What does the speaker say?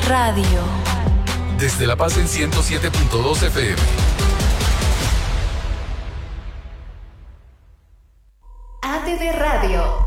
Radio. Desde La Paz en 107.2 FM. ATV Radio.